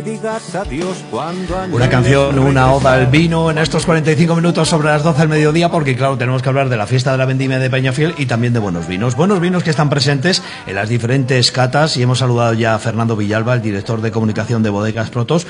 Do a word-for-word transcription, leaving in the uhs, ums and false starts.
Digas adiós cuando Una canción, una oda al vino en estos cuarenta y cinco minutos sobre las doce del mediodía, porque claro, tenemos que hablar de la fiesta de la vendimia de Peñafiel y también de buenos vinos. Buenos vinos que están presentes en las diferentes catas, y hemos saludado ya a Fernando Villalba, el director de comunicación de Bodegas Protos.